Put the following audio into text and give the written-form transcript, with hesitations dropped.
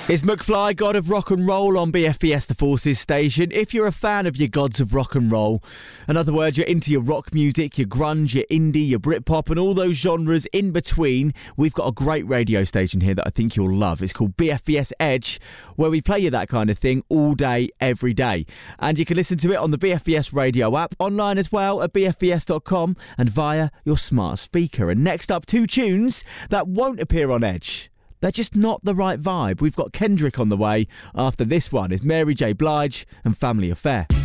It's McFly, God of Rock and Roll on BFBS The Forces station. If you're a fan of your gods of rock and roll, in other words, you're into your rock music, your grunge, your indie, your Britpop and all those genres in between, we've got a great radio station here that I think you'll love. It's called BFBS Edge, where we play you that kind of thing all day, every day. And you can listen to it on the BFBS radio app, online as well at bfbs.com and via your smart speaker. And next up, two tunes that won't appear on Edge. They're just not the right vibe. We've got Kendrick on the way. After this one is Mary J. Blige and Family Affair.